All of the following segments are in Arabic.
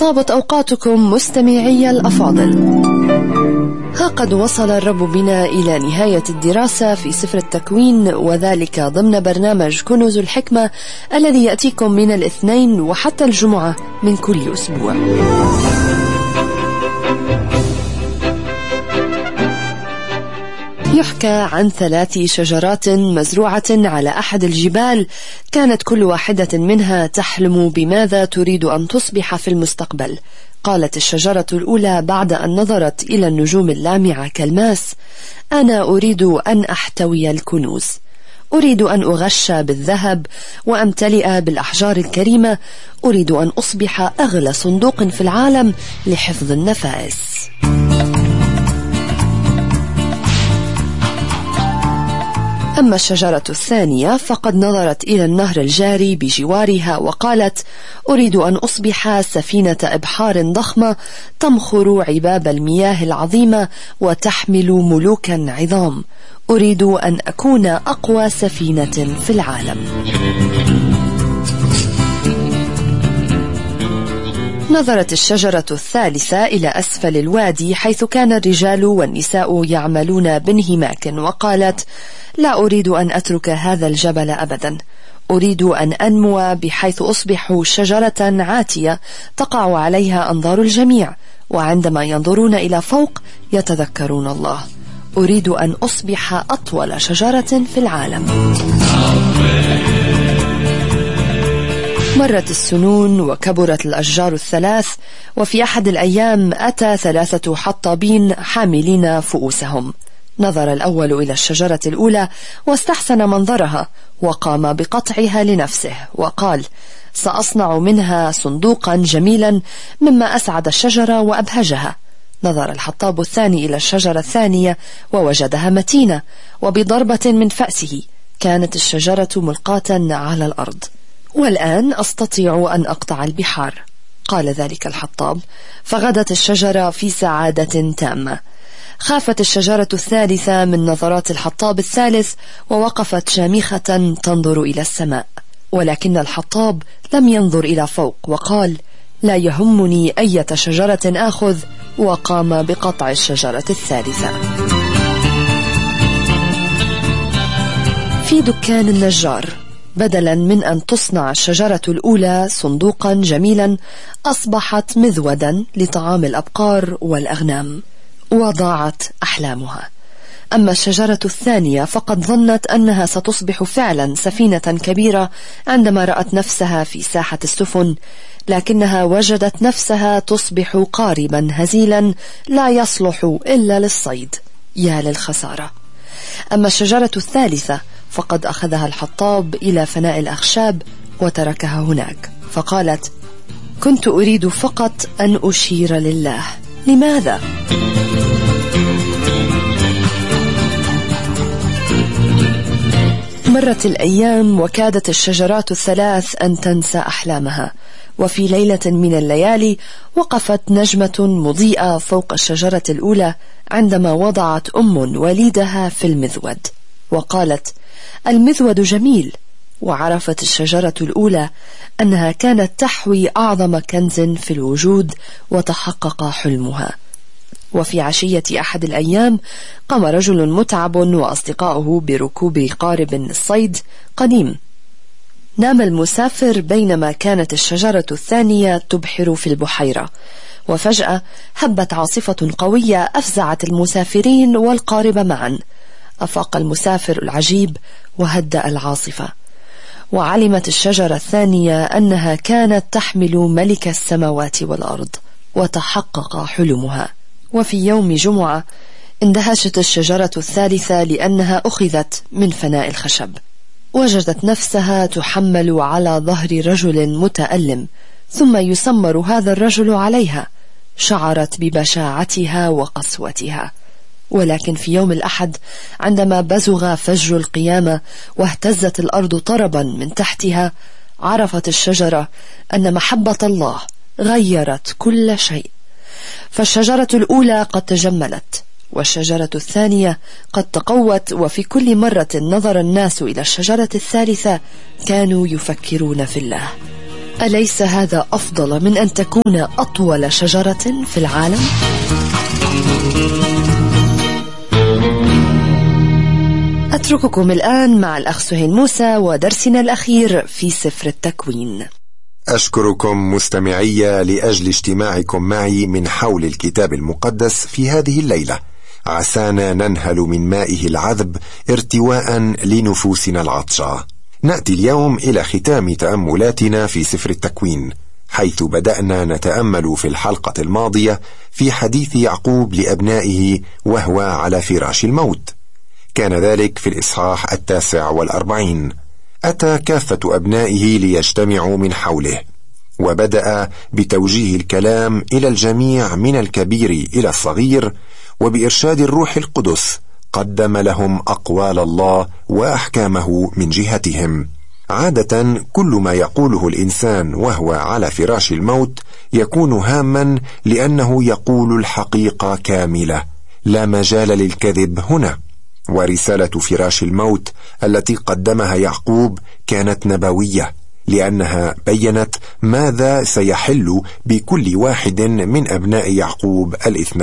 طابت أوقاتكم مستمعي الأفاضل. ها قد وصل الرب بنا إلى نهاية الدراسة في سفر التكوين، وذلك ضمن برنامج كنوز الحكمة الذي يأتيكم من الاثنين وحتى الجمعة من كل أسبوع. يحكى عن 3 شجرات مزروعة على أحد الجبال، كانت كل واحدة منها تحلم بماذا تريد أن تصبح في المستقبل. قالت الشجرة الأولى بعد أن نظرت إلى النجوم اللامعة كالماس: أنا أريد أن أحتوي الكنوز، أريد أن أغش بالذهب وأمتلئ بالأحجار الكريمة، أريد أن أصبح أغلى صندوق في العالم لحفظ النفائس. أما الشجرة الثانية فقد نظرت إلى النهر الجاري بجوارها وقالت: أريد أن أصبح سفينة إبحار ضخمة تمخر عباب المياه العظيمة وتحمل ملوكا عظام، أريد أن أكون أقوى سفينة في العالم. نظرت الشجرة الثالثة إلى أسفل الوادي حيث كان الرجال والنساء يعملون بانهماك وقالت: لا أريد أن أترك هذا الجبل أبدا، أريد أن أنمو بحيث أصبح شجرة عاتية تقع عليها أنظار الجميع، وعندما ينظرون إلى فوق يتذكرون الله، أريد أن أصبح أطول شجرة في العالم. مرت السنون وكبرت الأشجار الثلاث، وفي أحد الأيام أتى 3 حطابين حاملين فؤوسهم. نظر الأول إلى الشجرة الأولى واستحسن منظرها وقام بقطعها لنفسه وقال: سأصنع منها صندوقا جميلا مما أسعد الشجرة وأبهجها. نظر الحطاب الثاني إلى الشجرة الثانية ووجدها متينة، وبضربة من فأسه كانت الشجرة ملقاة على الأرض. والآن أستطيع أن أقطع البحار، قال ذلك الحطاب، فغدت الشجرة في سعادة تامة. خافت الشجرة الثالثة من نظرات الحطاب الثالث ووقفت شامخة تنظر إلى السماء، ولكن الحطاب لم ينظر إلى فوق وقال: لا يهمني أية شجرة آخذ، وقام بقطع الشجرة الثالثة. في دكان النجار، بدلا من أن تصنع الشجرة الأولى صندوقا جميلا، أصبحت مذودا لطعام الأبقار والأغنام، وضاعت أحلامها. أما الشجرة الثانية فقد ظنت أنها ستصبح فعلا سفينة كبيرة عندما رأت نفسها في ساحة السفن، لكنها وجدت نفسها تصبح قاربا هزيلا لا يصلح إلا للصيد. يا للخسارة! أما الشجرة الثالثة فقد أخذها الحطاب إلى فناء الأخشاب وتركها هناك، فقالت: كنت أريد فقط أن أشير لله، لماذا؟ مرت الأيام وكادت الشجرات الثلاث أن تنسى أحلامها، وفي ليلة من الليالي وقفت نجمة مضيئة فوق الشجرة الأولى عندما وضعت وليدها في المذود، وقالت: المذود جميل. وعرفت الشجرة الأولى أنها كانت تحوي أعظم كنز في الوجود، وتحقق حلمها. وفي عشية أحد الأيام قام رجل متعب وأصدقائه بركوب قارب الصيد قديم. نام المسافر بينما كانت الشجرة الثانية تبحر في البحيرة، وفجأة هبت عاصفة قوية أفزعت المسافرين والقارب معا. أفاق المسافر العجيب وهدأ العاصفة، وعلمت الشجرة الثانية أنها كانت تحمل ملك السماوات والأرض، وتحقق حلمها. وفي يوم جمعة اندهشت الشجرة الثالثة لأنها أخذت من فناء الخشب، وجدت نفسها تحمل على ظهر رجل متألم، ثم يسمر هذا الرجل عليها. شعرت ببشاعتها وقسوتها. ولكن في يوم الأحد عندما بزغ فجر القيامة واهتزت الأرض طربا من تحتها، عرفت الشجرة أن محبة الله غيرت كل شيء. فالشجرة الأولى قد تجملت، والشجرة الثانية قد تقوت، وفي كل مرة نظر الناس إلى الشجرة الثالثة كانوا يفكرون في الله. أليس هذا أفضل من أن تكون أطول شجرة في العالم؟ أترككم الآن مع الأخ سهيل موسى ودرسنا الأخير في سفر التكوين. أشكركم مستمعي لأجل اجتماعكم معي من حول الكتاب المقدس في هذه الليلة، عسانا ننهل من مائه العذب ارتواء لنفوسنا العطشة. نأتي اليوم إلى ختام تأملاتنا في سفر التكوين، حيث بدأنا نتأمل في الحلقة الماضية في حديث يعقوب لأبنائه وهو على فراش الموت. كان ذلك في الإصحاح 49. أتى كافة أبنائه ليجتمعوا من حوله، وبدأ بتوجيه الكلام إلى الجميع من الكبير إلى الصغير، وبإرشاد الروح القدس قدم لهم أقوال الله وأحكامه من جهتهم. عادة كل ما يقوله الإنسان وهو على فراش الموت يكون هاما، لأنه يقول الحقيقة كاملة، لا مجال للكذب هنا. ورسالة فراش الموت التي قدمها يعقوب كانت نبوية، لأنها بيّنت ماذا سيحل بكل واحد من أبناء يعقوب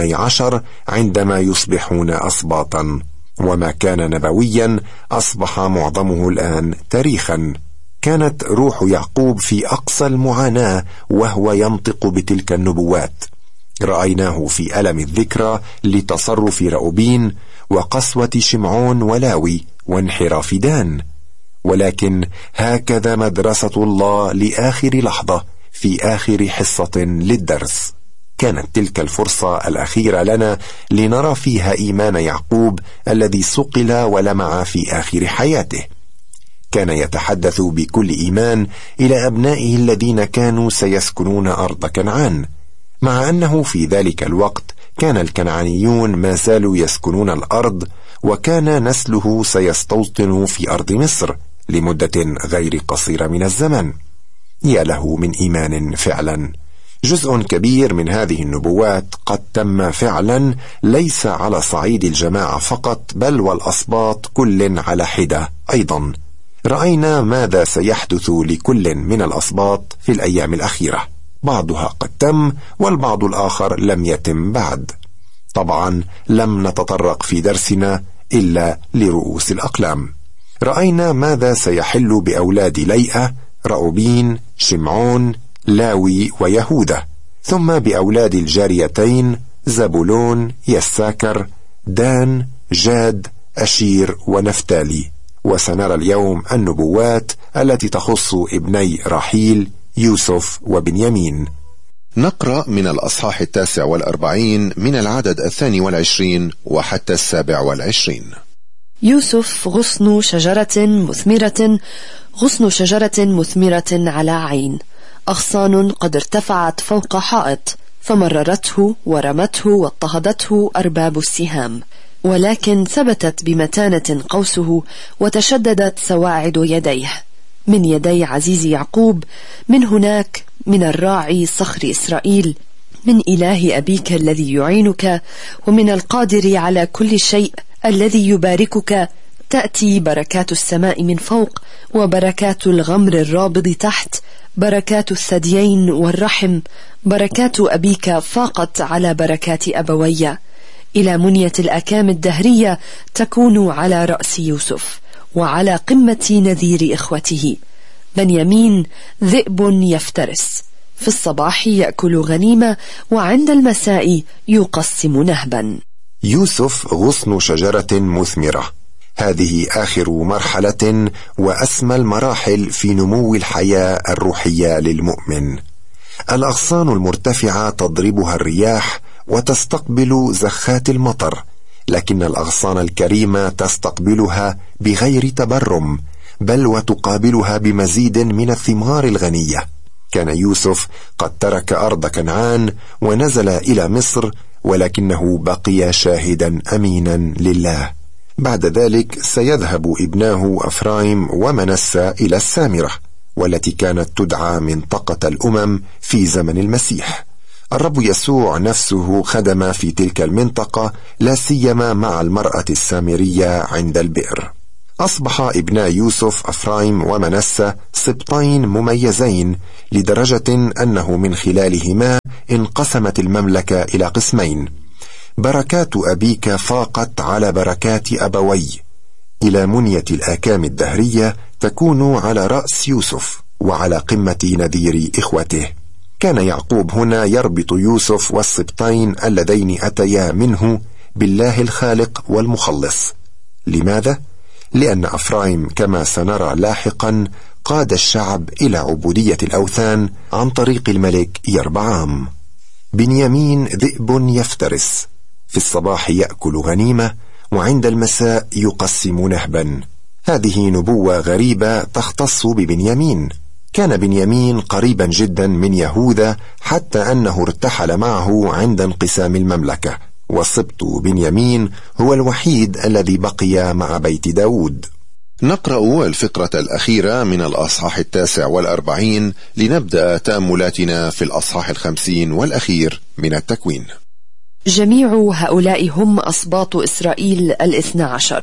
12 عندما يصبحون أسباطا. وما كان نبويا أصبح معظمه الآن تاريخا. كانت روح يعقوب في أقصى المعاناة وهو ينطق بتلك النبوات. رأيناه في ألم الذكرى لتصرف رأوبين، وقسوة شمعون ولاوي، وانحراف دان. ولكن هكذا مدرسة الله لآخر لحظة في آخر حصة للدرس. كانت تلك الفرصة الأخيرة لنا لنرى فيها إيمان يعقوب الذي صقل ولمع في آخر حياته. كان يتحدث بكل إيمان إلى أبنائه الذين كانوا سيسكنون أرض كنعان، مع أنه في ذلك الوقت كان الكنعانيون ما زالوا يسكنون الأرض، وكان نسله سيستوطن في أرض مصر لمدة غير قصيرة من الزمن. يا له من إيمان فعلا! جزء كبير من هذه النبوات قد تم فعلا، ليس على صعيد الجماعة فقط، بل والأسباط كل على حدة أيضا. رأينا ماذا سيحدث لكل من الأسباط في الأيام الأخيرة، بعضها قد تم والبعض الآخر لم يتم بعد. طبعا لم نتطرق في درسنا إلا لرؤوس الأقلام. رأينا ماذا سيحل بأولاد ليئة، رأوبين، شمعون، لاوي ويهوذا، ثم بأولاد الجاريتين زبولون، يساكر، دان، جاد، أشير ونفتالي. وسنرى اليوم النبوات التي تخص ابني راحيل يوسف وبنيامين. نقرأ من الأصحاح 49 من العدد 22 وحتى 27. يوسف غصن شجرة مثمرة، غصن شجرة مثمرة على عين، أغصان قد ارتفعت فوق حائط، فمررته ورمته واضطهدته أرباب السهام، ولكن ثبتت بمتانة قوسه وتشددت سواعد يديه، من يدي عزيز يعقوب، من هناك، من الراعي صخر إسرائيل، من إله أبيك الذي يعينك، ومن القادر على كل شيء الذي يباركك، تأتي بركات السماء من فوق، وبركات الغمر الرابض تحت، بركات الثديين والرحم، بركات أبيك فاقت على بركات أبوي، إلى منية الأكام الدهرية تكون على رأس يوسف، وعلى قمة نذير إخوته. بنيامين ذئب يفترس، في الصباح يأكل غنيمة، وعند المساء يقسم نهبا. يوسف غصن شجرة مثمرة، هذه آخر مرحلة وأسمى المراحل في نمو الحياة الروحية للمؤمن. الأغصان المرتفعة تضربها الرياح وتستقبل زخات المطر، لكن الأغصان الكريمة تستقبلها بغير تبرم، بل وتقابلها بمزيد من الثمار الغنية. كان يوسف قد ترك أرض كنعان ونزل إلى مصر، ولكنه بقي شاهدا أمينا لله. بعد ذلك سيذهب ابناه أفرايم ومنسى إلى السامرة، والتي كانت تدعى منطقة الأمم في زمن المسيح. الرب يسوع نفسه خدم في تلك المنطقة، لا سيما مع المرأة السامرية عند البئر. أصبح ابنا يوسف أفرايم ومنسى سبطين مميزين لدرجة أنه من خلالهما انقسمت المملكة إلى قسمين. بركات أبيك فاقت على بركات أبوي، إلى منية الآكام الدهرية تكون على رأس يوسف وعلى قمة نذير إخوته. كان يعقوب هنا يربط يوسف والسبطين اللذين أتيا منه بالله الخالق والمخلص. لماذا؟ لأن أفرايم كما سنرى لاحقا قاد الشعب إلى عبودية الأوثان عن طريق الملك يربعام. بنيامين ذئب يفترس، في الصباح يأكل غنيمة وعند المساء يقسم نهبا. هذه نبوة غريبة تختص ببنيامين. كان بنيامين قريبا جدا من يهوذا حتى أنه ارتحل معه عند انقسام المملكة، وسبط بنيامين هو الوحيد الذي بقي مع بيت داود. نقرأ الفقرة الأخيرة من الأصحاح 49 لنبدأ تأملاتنا في الأصحاح 50 والأخير من التكوين. جميع هؤلاء هم أسباط إسرائيل 12،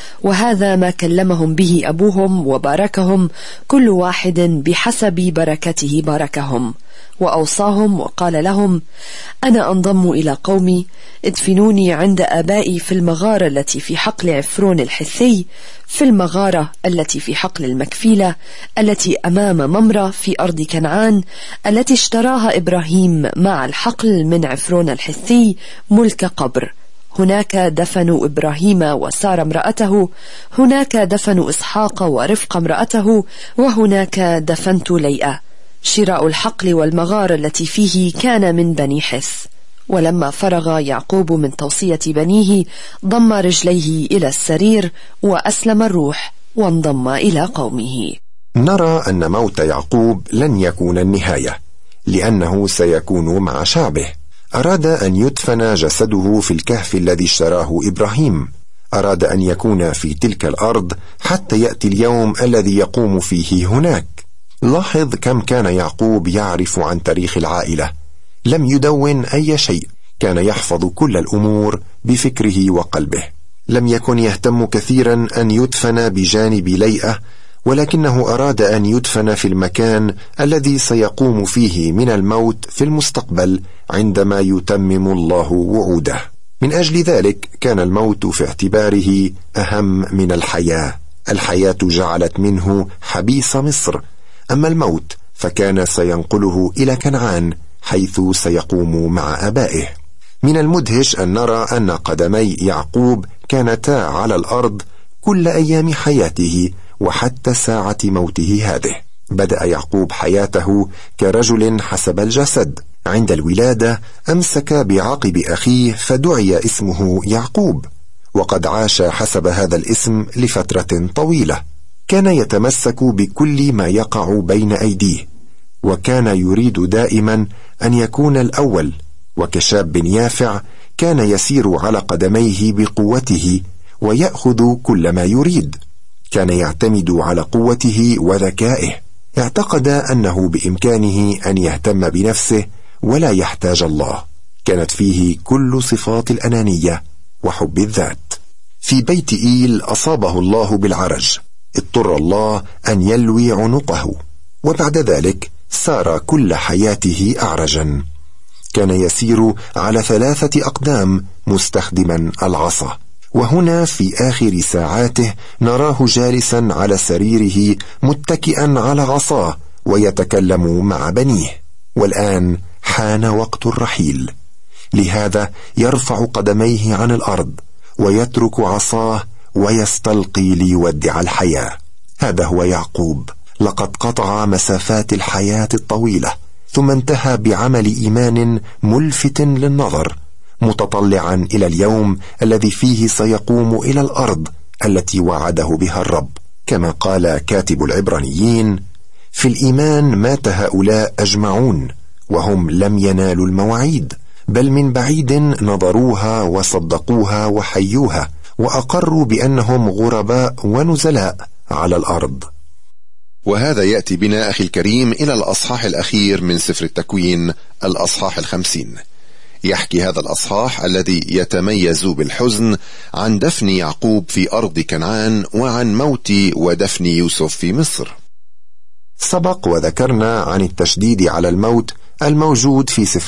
وهذا ما كلمهم به أبوهم وباركهم، كل واحد بحسب بركته باركهم، وأوصاهم وقال لهم: أنا أنضم إلى قومي، ادفنوني عند آبائي في المغارة التي في حقل عفرون الحثي، في المغارة التي في حقل المكفيلة التي أمام ممرة في أرض كنعان، التي اشتراها إبراهيم مع الحقل من عفرون الحثي ملك قبر. هناك دفنوا إبراهيم وسارة امرأته، هناك دفنوا إسحاق ورفقة امرأته، وهناك دفنت ليئة. شراء الحقل والمغارة التي فيه كان من بني حث. ولما فرغ يعقوب من توصية بنيه ضم رجليه إلى السرير وأسلم الروح وانضم إلى قومه. نرى أن موت يعقوب لن يكون النهاية، لأنه سيكون مع شعبه. أراد أن يدفن جسده في الكهف الذي اشتراه إبراهيم، أراد أن يكون في تلك الأرض حتى يأتي اليوم الذي يقوم فيه هناك. لاحظ كم كان يعقوب يعرف عن تاريخ العائلة. لم يدون أي شيء، كان يحفظ كل الأمور بفكره وقلبه. لم يكن يهتم كثيرا أن يدفن بجانب ليئة، ولكنه أراد أن يدفن في المكان الذي سيقوم فيه من الموت في المستقبل عندما يتمم الله وعوده. من أجل ذلك كان الموت في اعتباره أهم من الحياة. الحياة جعلت منه حبيس مصر، أما الموت فكان سينقله إلى كنعان حيث سيقوم مع آبائه. من المدهش أن نرى أن قدمي يعقوب كانتا على الأرض كل أيام حياته وحتى ساعة موته هذه. بدأ يعقوب حياته كرجل حسب الجسد. عند الولادة أمسك بعقب أخيه فدعي اسمه يعقوب، وقد عاش حسب هذا الاسم لفترة طويلة. كان يتمسك بكل ما يقع بين أيديه، وكان يريد دائما أن يكون الأول، وكشاب يافع كان يسير على قدميه بقوته ويأخذ كل ما يريد. كان يعتمد على قوته وذكائه. اعتقد أنه بإمكانه أن يهتم بنفسه ولا يحتاج الله. كانت فيه كل صفات الأنانية وحب الذات. في بيت إيل أصابه الله بالعرج، اضطر الله أن يلوي عنقه، وبعد ذلك سار كل حياته أعرجا. كان يسير على 3 أقدام مستخدما العصا، وهنا في آخر ساعاته نراه جالسا على سريره متكئا على عصاه ويتكلم مع بنيه. والآن حان وقت الرحيل، لهذا يرفع قدميه عن الأرض ويترك عصاه ويستلقي ليودع الحياة. هذا هو يعقوب. لقد قطع مسافات الحياة الطويلة، ثم انتهى بعمل إيمان ملفت للنظر، متطلعا إلى اليوم الذي فيه سيقوم إلى الأرض التي وعده بها الرب. كما قال كاتب العبرانيين: في الإيمان مات هؤلاء أجمعون وهم لم ينالوا المواعيد، بل من بعيد نظروها وصدقوها وحيوها، وأقروا بأنهم غرباء ونزلاء على الأرض. وهذا يأتي بنا أخي الكريم إلى الأصحاح الأخير من سفر التكوين، الأصحاح 50. يحكي هذا الأصحاح الذي يتميز بالحزن عن دفن يعقوب في أرض كنعان وعن موت ودفن يوسف في مصر. سبق وذكرنا عن التشديد على الموت الموجود في سفر